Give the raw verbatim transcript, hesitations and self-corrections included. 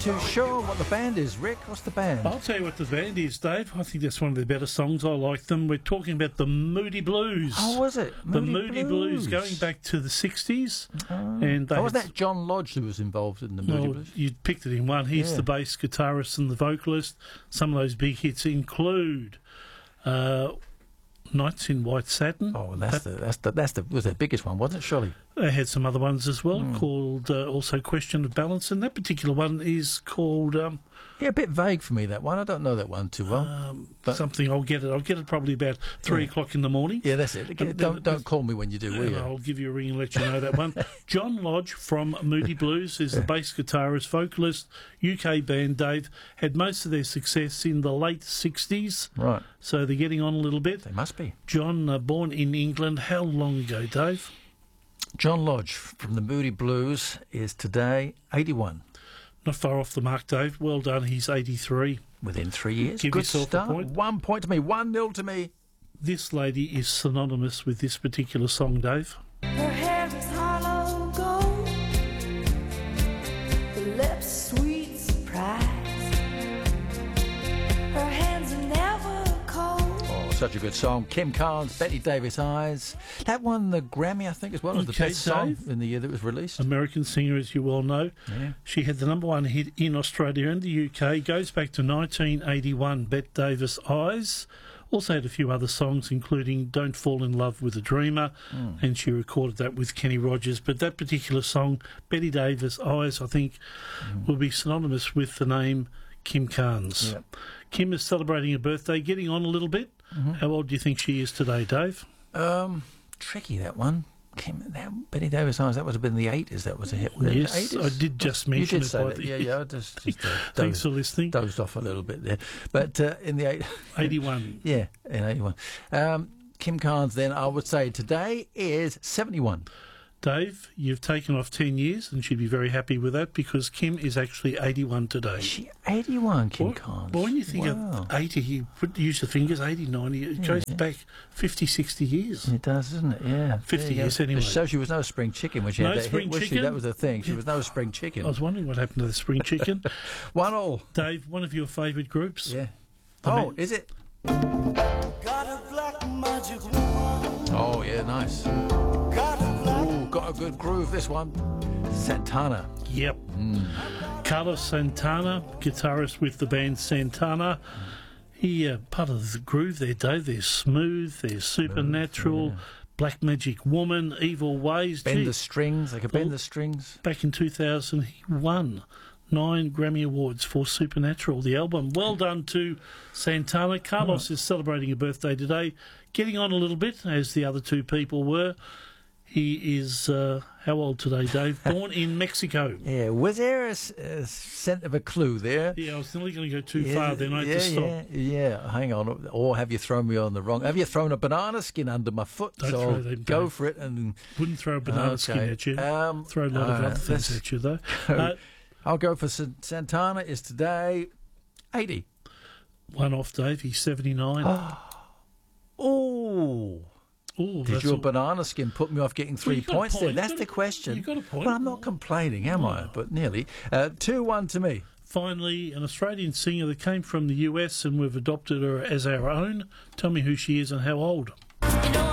too sure what the band is. Rick, what's the band? I'll tell you what the band is, Dave. I think that's one of their better songs. I like them. We're talking about the Moody Blues. Oh, was it? The Moody Moody Blues. Blues, going back to the sixties. Oh. And they Oh, was had- that John Lodge who was involved in the Moody Well, Blues? you picked it in one. He's Yeah. the bass guitarist and the vocalist. Some of those big hits include uh, Nights in White Satin. Oh, that's the that's the that's the was the biggest one, wasn't it? Surely. They had some other ones as well, Mm. called uh, also Question of Balance, and that particular one is called um, Yeah, a bit vague for me, that one. I don't know that one too well. um, But- something. I'll get it. I'll get it probably about three Yeah. o'clock in the morning. Yeah, that's it. And Don't the- don't call me when you do, will And you? I'll give you a ring and let you know that one. John Lodge from Moody Blues is the bass guitarist, vocalist, U K band. Dave had most of their success in the late sixties, Right. so they're getting on a little bit. They must be. John, uh, born in England, how long ago, Dave? John Lodge from the Moody Blues is today eighty-one. Not far off the mark, Dave. Well done. He's eighty-three. Within three years. Give Good yourself a start. point. One point to me. One nil to me. This lady is synonymous with this particular song, Dave. Her hair is hollow gold, her lips sweet surprise, her hands are never cold. Oh, such a good song. Kim Carnes, Betty Davis Eyes. That won the Grammy, I think, as well as the Okay, best song Dave. in the year that was released. American singer, as you well know. Yeah. She had the number one hit in Australia and the U K. Goes back to nineteen eighty-one. Bette Davis Eyes. Also had a few other songs, including Don't Fall in Love with a Dreamer, Mm. and she recorded that with Kenny Rogers. But that particular song, Betty Davis Eyes, I think, Mm. will be synonymous with the name Kim Carnes. Yep. Kim is celebrating a birthday, getting on a little bit. Mm-hmm. How old do you think she is today, Dave? Um, tricky, that one. Kim, that, Betty Davis Eyes, that would have been the eighties. That was a hit. Was it Yes, the eighties? I did just You mention did it. say by that. the- Yeah, yeah. I just, just uh, Thanks for dozed, listening. dozed off a little bit there. But uh, in the eight, eighty-one. yeah, in eighty-one. Um, Kim Carnes, then, I would say today is seventy-one. Dave, you've taken off ten years, and she'd be very happy with that because Kim is actually eighty-one today. Is she eighty-one, Kim Well, Carnes? well, when you think Wow. of eighty, you put, use your fingers, eighty, ninety, it goes back fifty, sixty years. It does, doesn't it? Yeah. fifty There you years go. anyway. So she was no spring chicken when she No had that spring hit, was she? chicken? That was the thing. She Yeah. was no spring chicken. I was wondering what happened to the spring chicken. One all. Dave, one of your favourite groups? Yeah. I Oh, mean- is it? Got a black magic wand, Oh, yeah, nice. got a black Ooh, got a good groove, this one. Santana. Yep. Carlos Santana, guitarist with the band Santana. He, uh, part of the groove there, Dave. They're smooth, they're supernatural, yeah. Black Magic Woman, Evil Ways. Bend Gee, the strings. They could bend Oh. the strings. back in two thousand, he won nine Grammy Awards for Supernatural, the album. Well done to Santana. Carlos is celebrating a birthday today, getting on a little bit, as the other two people were. He is, uh, how old today, Dave? Born in Mexico. Yeah, was there a, s- a scent of a clue there? Yeah, I was nearly going to go too Yeah, far, then I had yeah, to stop. yeah, yeah. Hang on. Or have you thrown me on the wrong? Have you thrown a banana skin under my foot? Don't so throw I'll them, go Dave. for it and Wouldn't throw a banana skin Okay. at you. Um, throw a lot of all right, other things let's at you, though. go. Uh, I'll go for San- Santana. Is today eighty? one off, Dave. He's seventy-nine. Oh. Oh, Did that's your all- banana skin put me off getting three you got a points there? point. That's You the got a- question. you got a point. Well, I'm not complaining, am I? But nearly. Uh, two one to me. Finally, an Australian singer that came from the U S and we've adopted her as our own. Tell me who she is and how old.